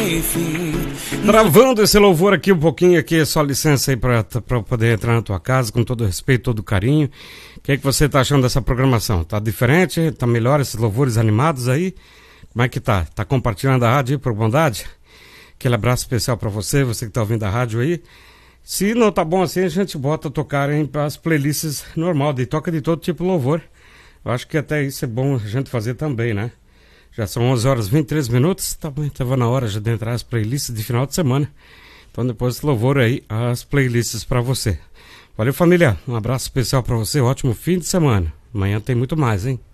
Travando esse louvor aqui um pouquinho, aqui, só licença aí pra poder entrar na tua casa, com todo respeito, todo carinho. O que é que você tá achando dessa programação? Tá diferente? Tá melhor esses louvores animados aí? Como é que tá? Tá compartilhando a rádio aí por bondade? Aquele abraço especial pra você que tá ouvindo a rádio aí. Se não tá bom assim, a gente bota a tocar em as playlists normal, de toca de todo tipo de louvor. Eu acho que até isso é bom a gente fazer também, né? Já são 11 horas e 23 minutos, estava na hora já de entrar as playlists de final de semana. Então depois desse louvor aí, as playlists para você. Valeu, família, um abraço especial para você, ótimo fim de semana. Amanhã tem muito mais, hein?